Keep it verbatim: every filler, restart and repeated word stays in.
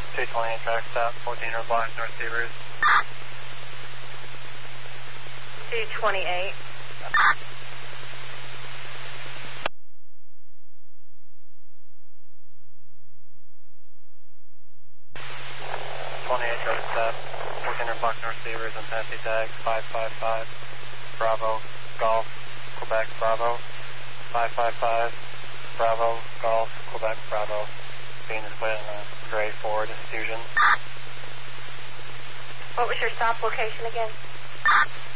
two twenty-eight track stop, fourteen hundred block, North Seabreeze. two twenty-eight. twenty-eight track stop, fourteen hundred block, North Seabreeze, and taxi tag five five five, Bravo, Golf, Quebec, Bravo, five five five, Bravo, Golf, Quebec, Bravo, being displayed on a gray Ford Fusion. What was your stop location again?